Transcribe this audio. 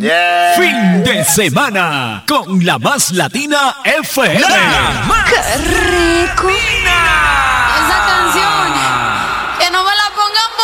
Yeah. Fin de semana con la más latina FM. ¡Qué rico!